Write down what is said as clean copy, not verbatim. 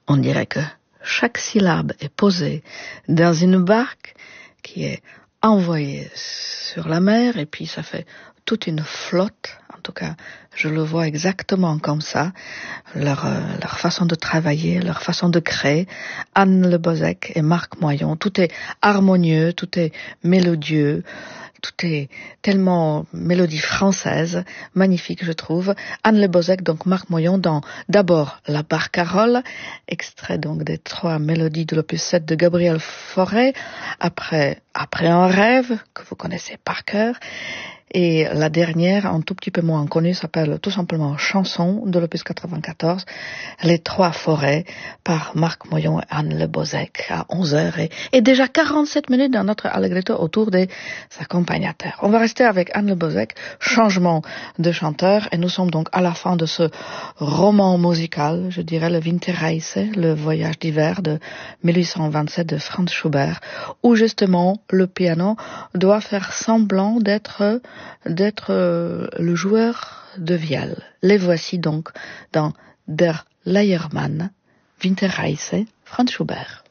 On dirait que chaque syllabe est posée dans une barque qui est envoyée sur la mer et puis ça fait toute une flotte. En tout cas, je le vois exactement comme ça. Leur façon de travailler, leur façon de créer. Anne Le Bozec et Marc Moyon, tout est harmonieux, tout est mélodieux. Tout est tellement mélodie française, magnifique je trouve. Anne Le Bozec, donc Marc Moyon dans d'abord La Barcarolle, extrait donc des 3 mélodies de l'opus 7 de Gabriel Fauré, après un rêve, que vous connaissez par cœur, et la dernière, un tout petit peu moins connue, s'appelle tout simplement Chanson de l'opus 94, Les 3 forêts, par Marc Moyon et Anne Le Bozec, à 11h et déjà 47 minutes dans notre Allegretto autour des accompagnateurs. On va rester avec Anne Le Bozec, changement de chanteur, et nous sommes donc à la fin de ce roman musical, je dirais le Winterreise, le voyage d'hiver de 1827 de Franz Schubert, où justement le piano doit faire semblant d'être le joueur de vielle. Les voici donc dans Der Leiermann, Winterreise, Franz Schubert.